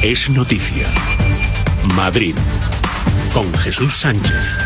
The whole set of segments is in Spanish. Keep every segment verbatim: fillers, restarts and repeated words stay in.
Es noticia. Madrid, con Jesús Sánchez.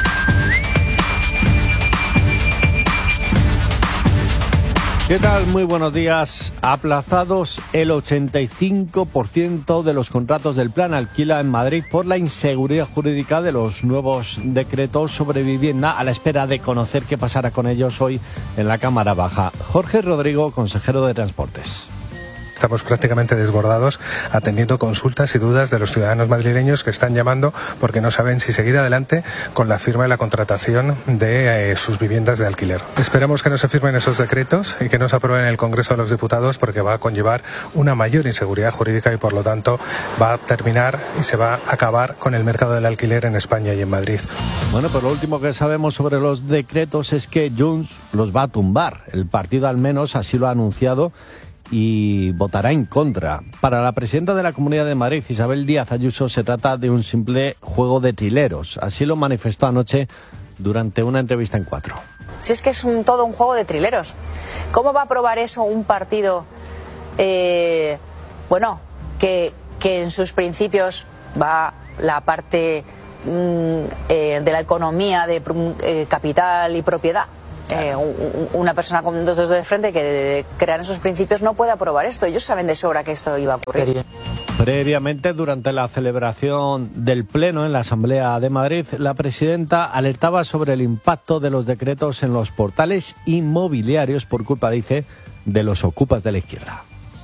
¿Qué tal? Muy buenos días. Aplazados el ochenta y cinco por ciento de los contratos del plan alquila en Madrid por la inseguridad jurídica de los nuevos decretos sobre vivienda, a la espera de conocer qué pasará con ellos hoy en la Cámara Baja. Jorge Rodrigo, consejero de Transportes. Estamos prácticamente desbordados atendiendo consultas y dudas de los ciudadanos madrileños que están llamando porque no saben si seguir adelante con la firma y la contratación de eh, sus viviendas de alquiler. Esperamos que no se firmen esos decretos y que no se aprueben en el Congreso de los Diputados, porque va a conllevar una mayor inseguridad jurídica y por lo tanto va a terminar y se va a acabar con el mercado del alquiler en España y en Madrid. Bueno, pues lo último que sabemos sobre los decretos es que Junts los va a tumbar. El partido al menos así lo ha anunciado y votará en contra. Para la presidenta de la Comunidad de Madrid, Isabel Díaz Ayuso, se trata de un simple juego de trileros. Así lo manifestó anoche durante una entrevista en Cuatro. Si es que es un, todo un juego de trileros. ¿Cómo va a aprobar eso un partido, eh, bueno, que, que en sus principios va la parte mm, eh, de la economía, de eh, capital y propiedad? Eh, una persona con dos dedos de frente que crean esos principios no puede aprobar esto. Ellos saben de sobra que esto iba a ocurrir. Previamente, durante la celebración del Pleno en la Asamblea de Madrid, la presidenta alertaba sobre el impacto de los decretos en los portales inmobiliarios por culpa, dice, de los ocupas de la izquierda.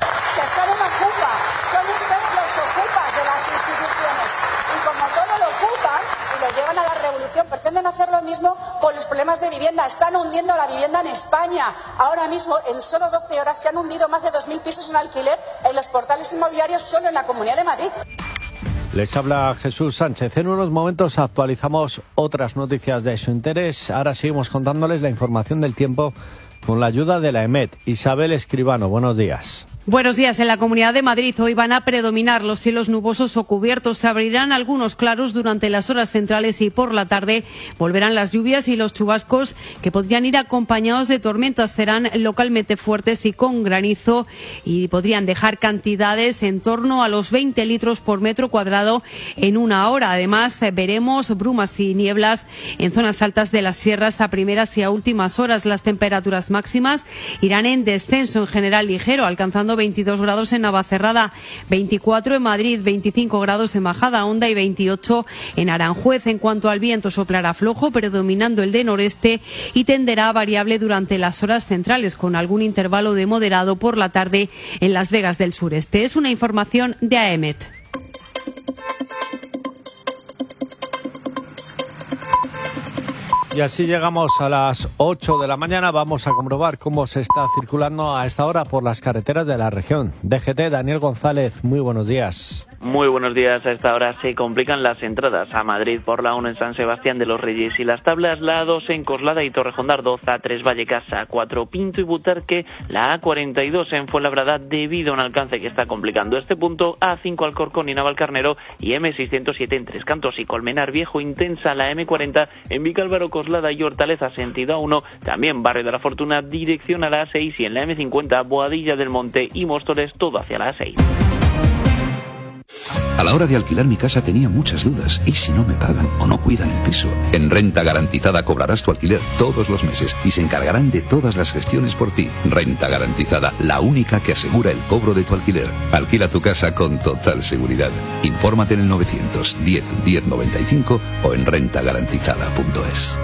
Pretenden hacer lo mismo con los problemas de vivienda. Están hundiendo la vivienda en España. Ahora mismo, en solo doce horas, se han hundido más de dos mil pisos en alquiler en los portales inmobiliarios solo en la Comunidad de Madrid. Les habla Jesús Sánchez. En unos momentos actualizamos otras noticias de su interés. Ahora seguimos contándoles la información del tiempo con la ayuda de la EMET. Isabel Escribano, buenos días. Buenos días. En la Comunidad de Madrid hoy van a predominar los cielos nubosos o cubiertos. Se abrirán algunos claros durante las horas centrales y por la tarde volverán las lluvias y los chubascos, que podrían ir acompañados de tormentas. Serán localmente fuertes y con granizo y podrían dejar cantidades en torno a los veinte litros por metro cuadrado en una hora. Además, veremos brumas y nieblas en zonas altas de las sierras a primeras y a últimas horas. Las temperaturas máximas irán en descenso, en general ligero, alcanzando veintidós grados en Navacerrada, veinticuatro en Madrid, veinticinco grados en Majadahonda y veintiocho en Aranjuez. En cuanto al viento, soplará flojo, predominando el de noreste, y tenderá a variable durante las horas centrales, con algún intervalo de moderado por la tarde en Las Vegas del sureste. Es una información de A E M E T. Y así llegamos a las ocho de la mañana. Vamos a comprobar cómo se está circulando a esta hora por las carreteras de la región. D G T, Daniel González, muy buenos días. Muy buenos días. A esta hora se complican las entradas a Madrid por la uno en San Sebastián de los Reyes y Las Tablas, la A dos en Coslada y Torrejondar, A tres Vallecas, A cuatro Pinto y Butarque, la A cuarenta y dos en Fuenlabrada debido a un alcance que está complicando este punto, A cinco Alcorcón y Navalcarnero y M seiscientos siete en Tres Cantos y Colmenar Viejo intensa, la M cuarenta en Vicálvaro, Coslada y Hortaleza sentido A uno, también Barrio de la Fortuna dirección a la A seis y en la M cincuenta Boadilla del Monte y Móstoles todo hacia la A seis. A la hora de alquilar mi casa tenía muchas dudas. ¿Y si no me pagan o no cuidan el piso? En Renta Garantizada cobrarás tu alquiler todos los meses y se encargarán de todas las gestiones por ti. Renta Garantizada, la única que asegura el cobro de tu alquiler. Alquila tu casa con total seguridad. Infórmate en el novecientos diez diez noventa y cinco o en renta garantizada punto es.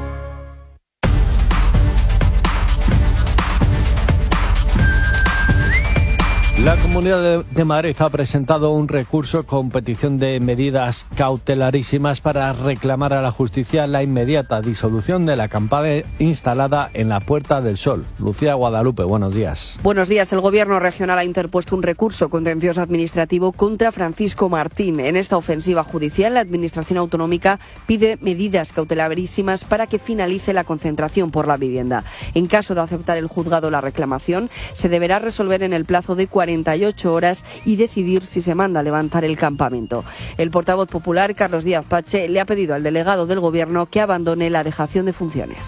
La Comunidad de, de Madrid ha presentado un recurso con petición de medidas cautelarísimas para reclamar a la justicia la inmediata disolución de la acampada instalada en la Puerta del Sol. Lucía Guadalupe, buenos días. Buenos días. El Gobierno regional ha interpuesto un recurso contencioso administrativo contra Francisco Martín. En esta ofensiva judicial, la Administración autonómica pide medidas cautelarísimas para que finalice la concentración por la vivienda. En caso de aceptar el juzgado la reclamación, se deberá resolver en el plazo de cuarenta y ocho horas y decidir si se manda a levantar el campamento. El portavoz popular, Carlos Díaz Pache, le ha pedido al delegado del Gobierno que abandone la dejación de funciones.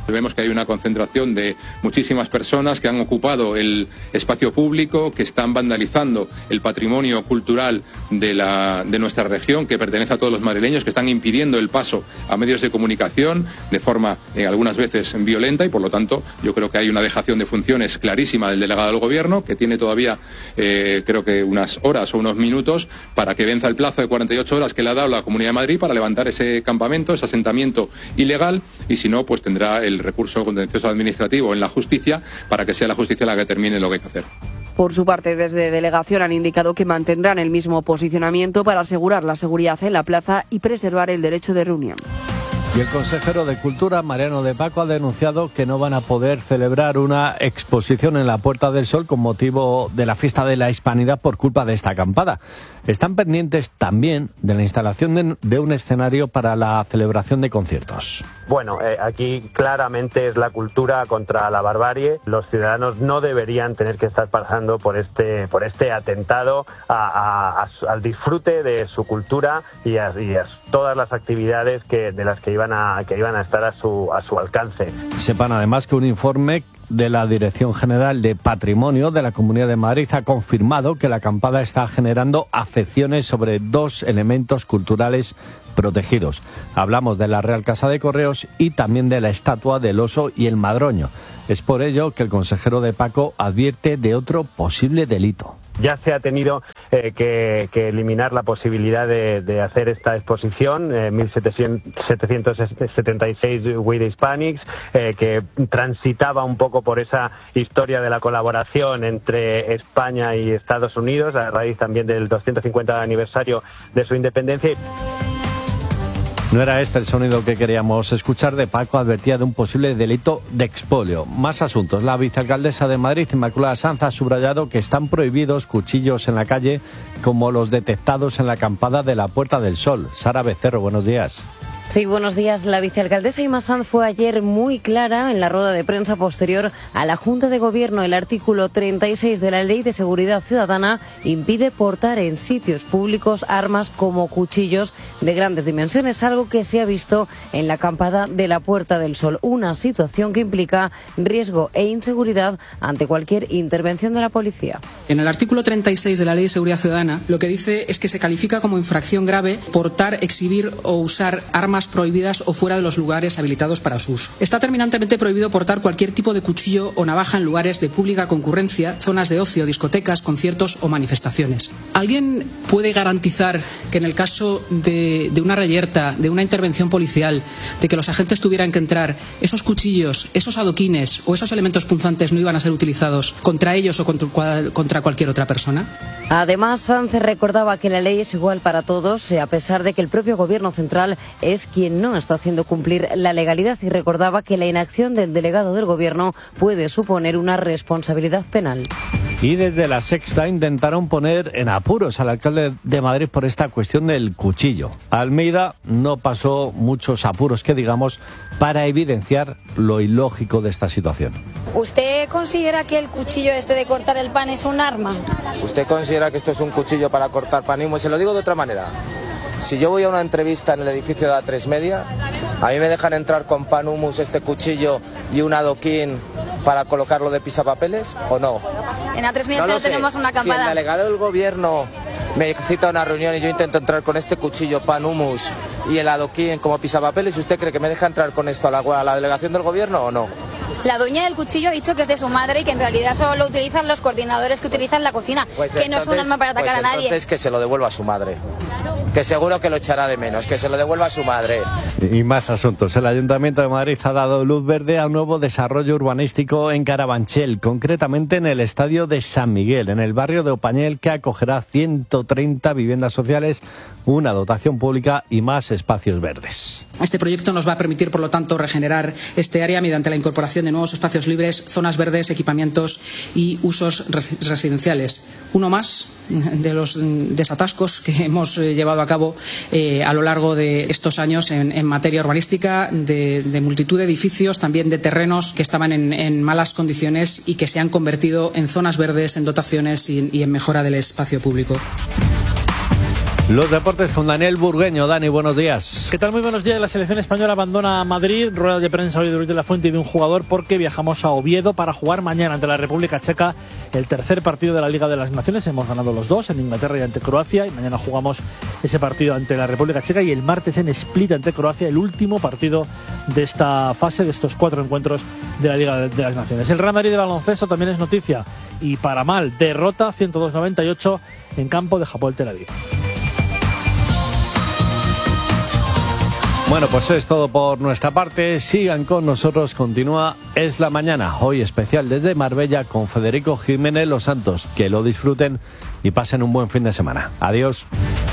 Vemos que hay una concentración de muchísimas personas que han ocupado el espacio público, que están vandalizando el patrimonio cultural de, la, de nuestra región, que pertenece a todos los madrileños, que están impidiendo el paso a medios de comunicación de forma eh, algunas veces violenta, y por lo tanto yo creo que hay una dejación de funciones clarísima del delegado del Gobierno, que tiene todavía eh, creo que unas horas o unos minutos para que venza el plazo de cuarenta y ocho horas que le ha dado la Comunidad de Madrid para levantar ese campamento, ese asentamiento ilegal, y si no, pues tendrá el recurso contencioso administrativo en la justicia para que sea la justicia la que determine lo que hay que hacer. Por su parte, desde delegación han indicado que mantendrán el mismo posicionamiento para asegurar la seguridad en la plaza y preservar el derecho de reunión. Y el consejero de Cultura, Mariano de Paco, ha denunciado que no van a poder celebrar una exposición en la Puerta del Sol con motivo de la Fiesta de la Hispanidad por culpa de esta acampada. Están pendientes también de la instalación de, de un escenario para la celebración de conciertos. Bueno, eh, aquí claramente es la cultura contra la barbarie. Los ciudadanos no deberían tener que estar pasando por este por este atentado a, a, a, al disfrute de su cultura y a, y a todas las actividades que de las que iban a que iban a estar a su a su alcance. Sepan además que un informe de la Dirección General de Patrimonio de la Comunidad de Madrid ha confirmado que la acampada está generando afecciones sobre dos elementos culturales protegidos. Hablamos de la Real Casa de Correos y también de la estatua del oso y el madroño. Es por ello que el consejero de Paco advierte de otro posible delito. Ya se ha tenido eh, que, que eliminar la posibilidad de, de hacer esta exposición, eh, mil setecientos setenta y seis We the Hispanics, eh, que transitaba un poco por esa historia de la colaboración entre España y Estados Unidos, a raíz también del doscientos cincuenta aniversario de su independencia. No era este el sonido que queríamos escuchar. De Paco advertía de un posible delito de expolio. Más asuntos. La vicealcaldesa de Madrid, Inmaculada Sanz, ha subrayado que están prohibidos cuchillos en la calle como los detectados en la acampada de la Puerta del Sol. Sara Becerro, buenos días. Sí, buenos días. La vicealcaldesa Inma Sanz fue ayer muy clara en la rueda de prensa posterior a la Junta de Gobierno. El artículo treinta y seis de la Ley de Seguridad Ciudadana impide portar en sitios públicos armas como cuchillos de grandes dimensiones, algo que se ha visto en la acampada de la Puerta del Sol. Una situación que implica riesgo e inseguridad ante cualquier intervención de la policía. En el artículo treinta y seis de la Ley de Seguridad Ciudadana lo que dice es que se califica como infracción grave portar, exhibir o usar armas prohibidas o fuera de los lugares habilitados para su uso. Está terminantemente prohibido portar cualquier tipo de cuchillo o navaja en lugares de pública concurrencia, zonas de ocio, discotecas, conciertos o manifestaciones. ¿Alguien puede garantizar que en el caso de, de una reyerta, de una intervención policial, de que los agentes tuvieran que entrar, esos cuchillos, esos adoquines o esos elementos punzantes no iban a ser utilizados contra ellos o contra, contra cualquier otra persona? Además, Sánchez recordaba que la ley es igual para todos, a pesar de que el propio Gobierno central es quien no está haciendo cumplir la legalidad, y recordaba que la inacción del delegado del Gobierno puede suponer una responsabilidad penal. Y desde La Sexta intentaron poner en apuros al alcalde de Madrid por esta cuestión del cuchillo. Almeida no pasó muchos apuros, que digamos, para evidenciar lo ilógico de esta situación. ¿Usted considera que el cuchillo este de cortar el pan es un arma? ¿Usted considera que esto es un cuchillo para cortar pan? Y se lo digo de otra manera. Si yo voy a una entrevista en el edificio de A tres Media, ¿a mí me dejan entrar con pan humus, este cuchillo y un adoquín para colocarlo de pisapapeles o no? En A tres Media no, no tenemos una acampada. Si el delegado del Gobierno me cita a una reunión y yo intento entrar con este cuchillo, pan humus y el adoquín como pisapapeles, ¿usted cree que me deja entrar con esto a la, a la delegación del Gobierno o no? La dueña del cuchillo ha dicho que es de su madre y que en realidad solo lo utilizan los coordinadores que utilizan la cocina, pues que entonces, no es un arma para atacar pues a nadie. Entonces que se lo devuelva a su madre. Que seguro que lo echará de menos, que se lo devuelva a su madre. Y más asuntos. El Ayuntamiento de Madrid ha dado luz verde a un nuevo desarrollo urbanístico en Carabanchel, concretamente en el Estadio de San Miguel, en el barrio de Opañel, que acogerá ciento treinta viviendas sociales, una dotación pública y más espacios verdes. Este proyecto nos va a permitir, por lo tanto, regenerar este área mediante la incorporación de nuevos espacios libres, zonas verdes, equipamientos y usos residenciales. Uno más de los desatascos que hemos llevado a cabo eh, a lo largo de estos años en, en materia urbanística, de, de multitud de edificios, también de terrenos que estaban en, en malas condiciones y que se han convertido en zonas verdes, en dotaciones y, y en mejora del espacio público. Los deportes con Daniel Burgueño. Dani, buenos días. ¿Qué tal? Muy buenos días. La selección española abandona Madrid. Rueda de prensa hoy de Luis de la Fuente y de un jugador porque viajamos a Oviedo para jugar mañana ante la República Checa el tercer partido de la Liga de las Naciones. Hemos ganado los dos, en Inglaterra y ante Croacia, y mañana jugamos ese partido ante la República Checa y el martes en Split ante Croacia, el último partido de esta fase, de estos cuatro encuentros de la Liga de las Naciones. El Real Madrid de baloncesto también es noticia, y para mal, derrota ciento dos a noventa y ocho en campo de Hapoel Tel Aviv. Bueno, pues es todo por nuestra parte. Sigan con nosotros, continúa Es la Mañana, hoy especial desde Marbella con Federico Jiménez Los Santos. Que lo disfruten y pasen un buen fin de semana. Adiós.